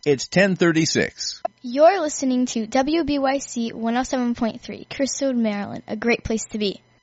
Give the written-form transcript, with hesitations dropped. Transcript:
It's 10:36. You're listening to WBYC 107.3, Crystal, Maryland, a great place to be.